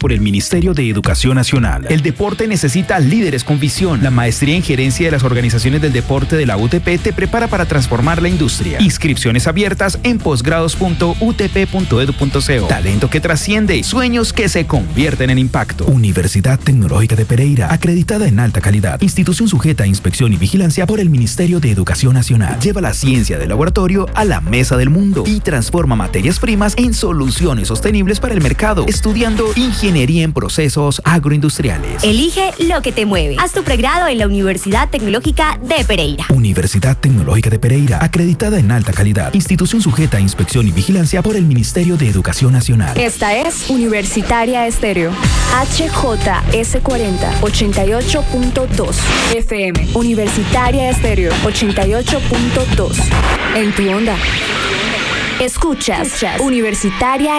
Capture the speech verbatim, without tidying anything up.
por el Ministerio de Educación Nacional. El deporte necesita líderes con visión. La maestría en gerencia de las organizaciones del deporte de la U T P te prepara para transformar la industria. Inscripciones abiertas en posgrados punto u t p punto e d u punto c o. Talento que trasciende, sueños que se convierten en impacto. Universidad Tecnológica de Pereira, acreditada en alta calidad. Institución sujeta a inspección y vigilancia por el Ministerio de Educación Nacional. Lleva la ciencia del laboratorio a la mesa del mundo y transforma materias primas en soluciones sostenibles para el mercado, estudiando ingeniería en procesos agroindustriales. Elige lo que te mueve. Haz tu pregrado en la Universidad Tecnológica de Pereira. Universidad Tecnológica de Pereira, acreditada en alta calidad. Institución sujeta a inspección y vigilancia por el Ministerio de Educación Nacional. Esta es Universitaria Estéreo. H J S cuarenta, ochenta y ocho punto dos F M. Universitaria Estéreo, ochenta y ocho punto dos. En tu onda. Escuchas, Escuchas. Universitaria